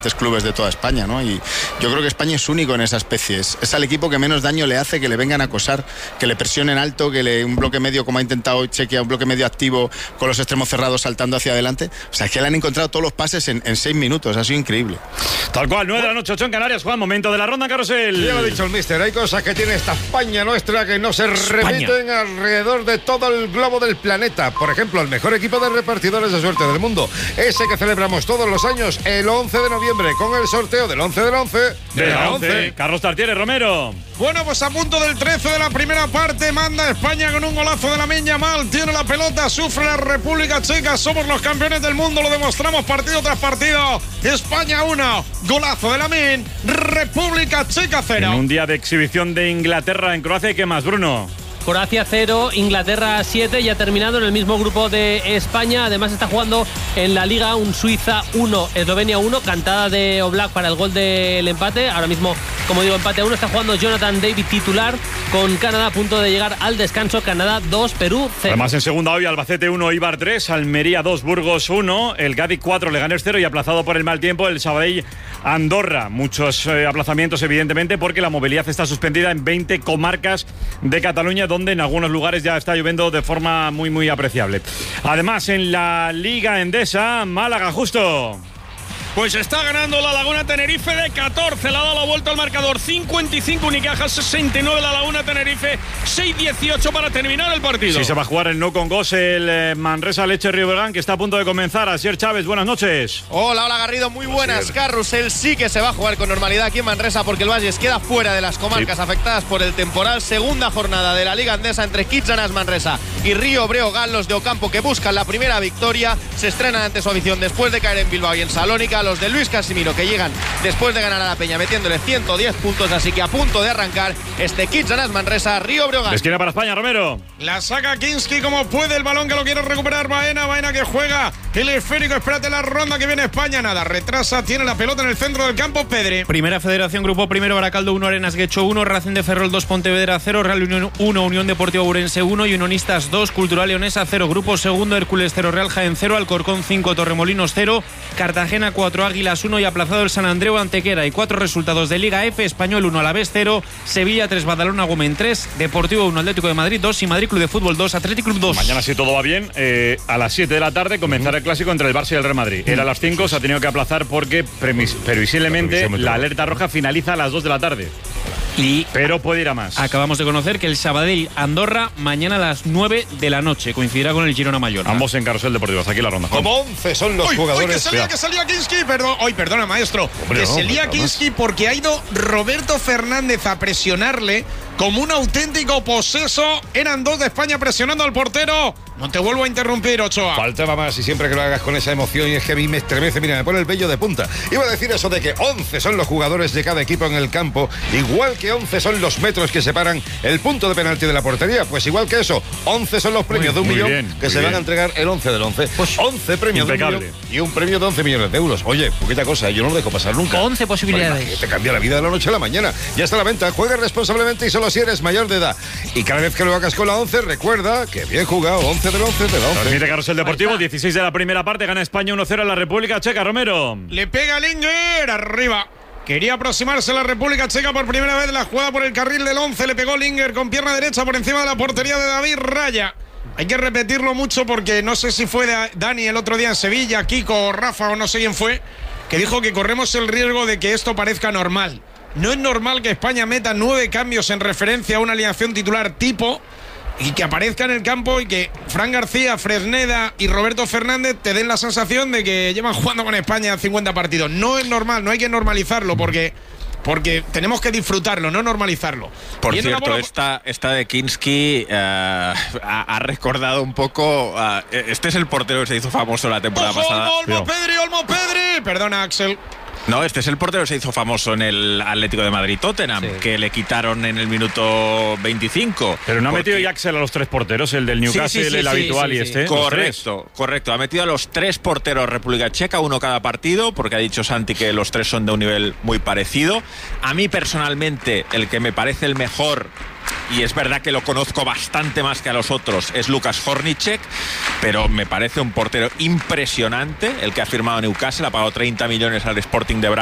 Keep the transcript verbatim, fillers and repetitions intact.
clubes de toda España, ¿no? Y yo creo que España es único en esa especie. Es, es al equipo que menos daño le hace que le vengan a acosar, que le presionen alto, que le un bloque medio, como ha intentado Chequia, un bloque medio activo con los extremos cerrados saltando hacia adelante. O sea, es que le han encontrado todos los pases en, en seis minutos. Ha sido increíble. Tal cual, nueve de la noche, ocho en Canarias. Juan, momento de la ronda carrusel. Ya lo ha dicho el míster, hay cosas que tiene esta España nuestra que no se España. repiten alrededor de todo el globo del planeta. Por ejemplo, el mejor equipo de repartidores de suerte del mundo, ese que celebramos todos los años el once de noviembre con el sorteo del once del once de, de la, la once. once. Carlos Tartiere, Romero. Bueno, pues a punto del trece de la primera parte, manda España con un golazo de Lamine Yamal, tiene la pelota, sufre la República Checa, somos los campeones del mundo, lo demostramos partido tras partido. España uno, golazo de Lamine, República Checa cero. En un día de exhibición de Inglaterra en Croacia, ¿y qué más, Bruno? Croacia cero, Inglaterra siete, ya terminado en el mismo grupo de España. Además está jugando en la Liga un Suiza uno, Eslovenia uno, cantada de Oblak para el gol del empate. Ahora mismo, como digo, empate a uno. Está jugando Jonathan David titular con Canadá a punto de llegar al descanso. Canadá dos, Perú cero. Además en segunda hoy Albacete uno, Eibar tres, Almería dos, Burgos uno, el Cádiz cuatro, Leganés cero y aplazado por el mal tiempo el Sabadell Andorra. Muchos eh, aplazamientos evidentemente porque la movilidad está suspendida en veinte comarcas de Cataluña, donde en algunos lugares ya está lloviendo de forma muy muy apreciable. Además en la Liga Endesa, Málaga justo. Pues está ganando la Laguna Tenerife de catorce, le ha dado la vuelta al marcador, cincuenta y cinco Unicaja, sesenta y nueve la Laguna Tenerife, seis dieciocho para terminar el partido. Sí, se va a jugar el no con Gos, el eh, Manresa Leche Riobregán, que está a punto de comenzar. Asier Chávez, buenas noches. Hola, hola Garrido, muy buenas. Carrusel sí que se va a jugar con normalidad aquí en Manresa porque el Valles queda fuera de las comarcas sí. afectadas por el temporal. Segunda jornada de la Liga Endesa entre Kitsanas Manresa y Río Breogán, los de Ocampo que buscan la primera victoria. Se estrenan ante su afición después de caer en Bilbao y en Salónica. Los de Luis Casimiro que llegan después de ganar a la Peña metiéndole ciento diez puntos, así que a punto de arrancar este Kitsanas Manresa Río Breogán. Esquina para España, Romero. La saca Kinski como puede, el balón que lo quiere recuperar Baena, Baena que juega el esférico, espérate la ronda que viene España, nada, retrasa, tiene la pelota en el centro del campo, Pedri. Primera Federación, grupo primero, Baracaldo uno, Arenas Guecho uno, Racing de Ferrol dos, Pontevedra cero, Real Unión uno, Unión Deportiva Ourense uno y Unionistas dos, Cultural Leonesa cero, grupo segundo, Hércules cero, Real Jaén cero, Alcorcón cinco, Torremolinos cero, Cartagena cuatro, Águilas uno y aplazado el San Andreu Antequera. Y cuatro resultados de Liga F: Español uno, Alavés cero, Sevilla tres, Badalona Gómez tres, Deportivo uno, Atlético de Madrid dos y Madrid Club de Fútbol dos, Atlético Club dos. Mañana, si todo va bien, eh, a las siete de la tarde comenzará el clásico entre el Barça y el Real Madrid. Era a las cinco, se ha tenido que aplazar porque premis- previsiblemente la alerta roja finaliza a las dos de la tarde. Y pero puede ir a más. Acabamos de conocer que el Sabadell Andorra mañana a las nueve de la noche coincidirá con el Girona Mallorca. Ambos en Carrusel Deportivo. Hasta aquí la ronda. Como once son los uy, jugadores. Uy, que salía, que salía Kinski, perdón. Hoy, perdona, maestro. Hombre, que no, salía Kinski porque ha ido Roberto Fernández a presionarle como un auténtico poseso. Eran dos de España presionando al portero. No te vuelvo a interrumpir, Ochoa. Faltaba más y siempre que lo hagas con esa emoción, y es que a mí me estremece, mira, me pone el vello de punta. Iba a decir eso de que once son los jugadores de cada equipo en el campo, igual que once son los metros que separan el punto de penalti de la portería. Pues igual que eso, once son los premios muy, de un millón bien, que se bien. van a entregar el once del once. Pues once premios impecable. de un millón y un premio de once millones de euros. Oye, poquita cosa, yo no lo dejo pasar nunca. once posibilidades. Bueno, te cambia la vida de la noche a la mañana. Ya está a la venta, juega responsablemente y solo si eres mayor de edad. Y cada vez que lo hagas con la once, recuerda que bien jugado, once del once de la once. Transmite Carrusel Deportivo, dieciséis de la primera parte, gana España uno cero a la República Checa, Romero. Le pega Linger, arriba. Quería aproximarse a la República Checa por primera vez, la jugada por el carril del once, le pegó Linger con pierna derecha por encima de la portería de David Raya. Hay que repetirlo mucho porque no sé si fue Dani el otro día en Sevilla, Kiko o Rafa o no sé quién fue, que dijo que corremos el riesgo de que esto parezca normal. No es normal que España meta nueve cambios en referencia a una alineación titular tipo y que aparezca en el campo y que Fran García, Fresneda y Roberto Fernández te den la sensación de que llevan jugando con España cincuenta partidos. No es normal, no hay que normalizarlo porque, porque tenemos que disfrutarlo, no normalizarlo. Por Viene cierto, bola... esta, esta de Kinski uh, ha, ha recordado un poco... Uh, este es el portero que se hizo famoso la temporada ¡Ojo, pasada. Olmo, Olmo Pedri, Olmo Pedri! Perdona, Axel. No, este es el portero que se hizo famoso en el Atlético de Madrid-Tottenham, sí. que le quitaron en el minuto veinticinco. Pero no ha porque... metido Axel a los tres porteros, el del Newcastle, sí, sí, sí, el sí, habitual sí, sí, y este. Correcto, correcto. Ha metido a los tres porteros República Checa, uno cada partido, porque ha dicho Santi que los tres son de un nivel muy parecido. A mí personalmente, el que me parece el mejor y es verdad que lo conozco bastante más que a los otros, es Lukas Hornicek, pero me parece un portero impresionante el que ha firmado Newcastle, ha pagado treinta millones al Sporting de Braga